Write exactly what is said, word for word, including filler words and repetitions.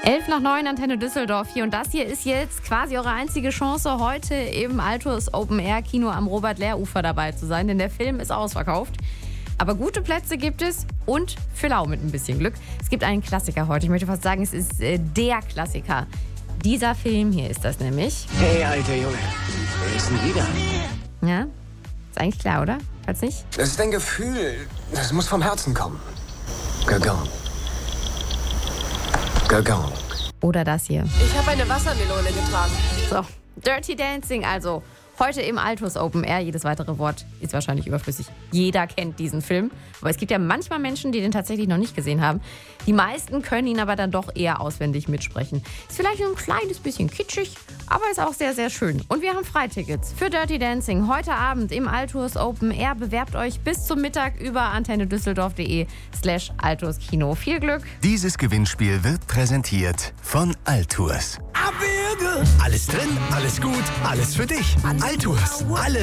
Elf nach neun, Antenne Düsseldorf hier. Und das hier ist jetzt quasi eure einzige Chance, heute im Altus Open Air Kino am Robert-Lehr-Ufer dabei zu sein, denn der Film ist ausverkauft. Aber gute Plätze gibt es und für lau mit ein bisschen Glück. Es gibt einen Klassiker heute. Ich möchte fast sagen, es ist äh, der Klassiker. Dieser Film hier ist das nämlich. Hey, alter Junge, wer ist denn wieder? Ja, ist eigentlich klar, oder? Falls nicht? Das ist ein Gefühl, das muss vom Herzen kommen. Gagong. Gagong. Oder das hier. Ich habe eine Wassermelone getragen. So, Dirty Dancing also. Heute im Altus Open Air. Jedes weitere Wort ist wahrscheinlich überflüssig. Jeder kennt diesen Film. Aber es gibt ja manchmal Menschen, die den tatsächlich noch nicht gesehen haben. Die meisten können ihn aber dann doch eher auswendig mitsprechen. Ist vielleicht nur ein kleines bisschen kitschig, aber ist auch sehr, sehr schön. Und wir haben Freitickets für Dirty Dancing heute Abend im Altus Open Air. Bewerbt euch bis zum Mittag über antennedüsseldorf.de slash Altus Kino. Viel Glück! Dieses Gewinnspiel wird präsentiert von Altus. Alles drin, alles gut, alles für dich. Altus, alles.